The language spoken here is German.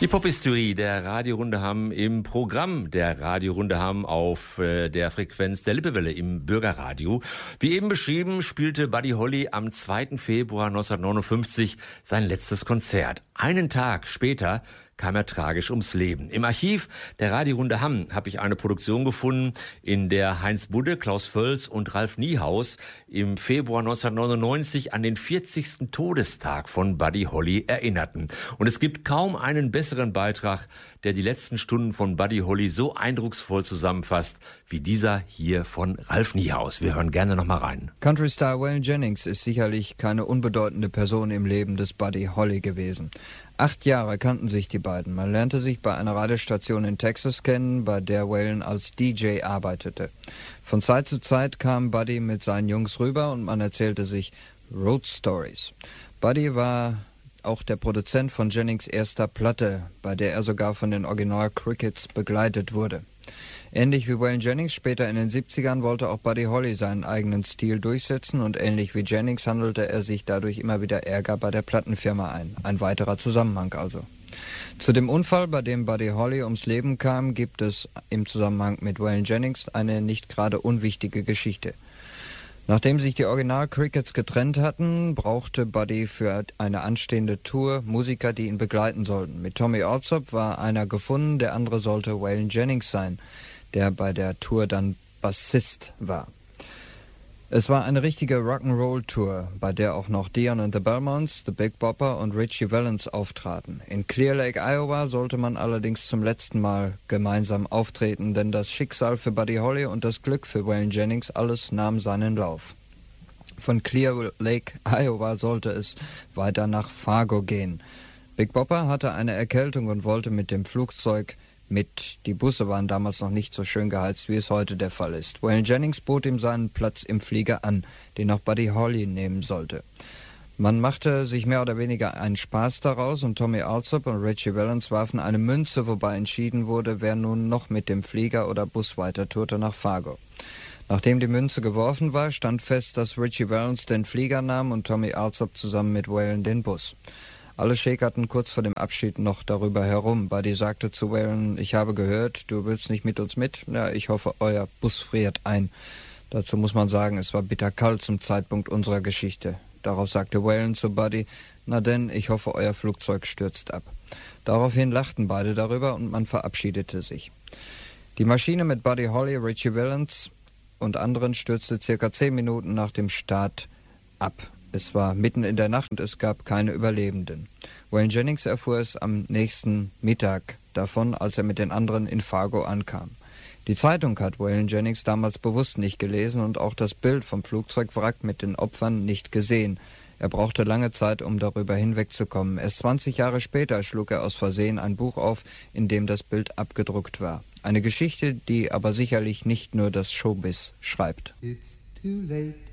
Die Pop-Hysterie der Radiorunde Hamm im Programm der Radiorunde Hamm auf der Frequenz der Lippewelle im Bürgerradio. Wie eben beschrieben, spielte Buddy Holly am 2. Februar 1959 sein letztes Konzert. Einen Tag später kam er tragisch ums Leben. Im Archiv der Radiorunde Hamm habe ich eine Produktion gefunden, in der Heinz Budde, Klaus Völz und Ralf Niehaus im Februar 1999 an den 40. Todestag von Buddy Holly erinnerten. Und es gibt kaum einen besseren Beitrag, der die letzten Stunden von Buddy Holly so eindrucksvoll zusammenfasst, wie dieser hier von Ralf Niehaus. Wir hören gerne noch mal rein. Countrystar Waylon Jennings ist sicherlich keine unbedeutende Person im Leben des Buddy Holly gewesen. 8 Jahre kannten sich die beiden. Man lernte sich bei einer Radiostation in Texas kennen, bei der Waylon als DJ arbeitete. Von Zeit zu Zeit kam Buddy mit seinen Jungs rüber und man erzählte sich Road Stories. Buddy war auch der Produzent von Jennings' erster Platte, bei der er sogar von den Original Crickets begleitet wurde. Ähnlich wie Waylon Jennings später in den 70ern wollte auch Buddy Holly seinen eigenen Stil durchsetzen und ähnlich wie Jennings handelte er sich dadurch immer wieder Ärger bei der Plattenfirma ein. Ein weiterer Zusammenhang also. Zu dem Unfall, bei dem Buddy Holly ums Leben kam, gibt es im Zusammenhang mit Waylon Jennings eine nicht gerade unwichtige Geschichte. Nachdem sich die Original Crickets getrennt hatten, brauchte Buddy für eine anstehende Tour Musiker, die ihn begleiten sollten. Mit Tommy Allsop war einer gefunden, der andere sollte Waylon Jennings sein, der bei der Tour dann Bassist war. Es war eine richtige Rock'n'Roll-Tour, bei der auch noch Dion and the Belmonts, The Big Bopper und Ritchie Valens auftraten. In Clear Lake, Iowa sollte man allerdings zum letzten Mal gemeinsam auftreten, denn das Schicksal für Buddy Holly und das Glück für Waylon Jennings, alles nahm seinen Lauf. Von Clear Lake, Iowa sollte es weiter nach Fargo gehen. Big Bopper hatte eine Erkältung und wollte mit dem Flugzeug mit. Die Busse waren damals noch nicht so schön geheizt, wie es heute der Fall ist. Waylon Jennings bot ihm seinen Platz im Flieger an, den auch Buddy Holly nehmen sollte. Man machte sich mehr oder weniger einen Spaß daraus und Tommy Allsop und Ritchie Valens warfen eine Münze, wobei entschieden wurde, wer nun noch mit dem Flieger oder Bus weitertourte nach Fargo. Nachdem die Münze geworfen war, stand fest, dass Ritchie Valens den Flieger nahm und Tommy Allsop zusammen mit Waylon den Bus. Alle schäkerten kurz vor dem Abschied noch darüber herum. Buddy sagte zu Waylon, ich habe gehört, du willst nicht mit uns mit? Ja, ich hoffe, euer Bus friert ein. Dazu muss man sagen, es war bitterkalt zum Zeitpunkt unserer Geschichte. Darauf sagte Waylon zu Buddy, na denn, ich hoffe, euer Flugzeug stürzt ab. Daraufhin lachten beide darüber und man verabschiedete sich. Die Maschine mit Buddy Holly, Ritchie Valens und anderen stürzte circa 10 Minuten nach dem Start ab. Es war mitten in der Nacht und es gab keine Überlebenden. Waylon Jennings erfuhr es am nächsten Mittag davon, als er mit den anderen in Fargo ankam. Die Zeitung hat Waylon Jennings damals bewusst nicht gelesen und auch das Bild vom Flugzeugwrack mit den Opfern nicht gesehen. Er brauchte lange Zeit, um darüber hinwegzukommen. Erst 20 Jahre später schlug er aus Versehen ein Buch auf, in dem das Bild abgedruckt war. Eine Geschichte, die aber sicherlich nicht nur das Showbiz schreibt. It's too late.